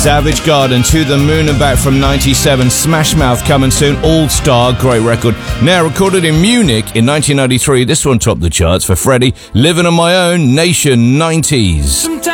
Savage Garden, To the Moon and Back from 97. Smash Mouth coming soon. All Star, great record. Now recorded in Munich in 1993. This one topped the charts for Freddie. Living on My Own, Nation 90s.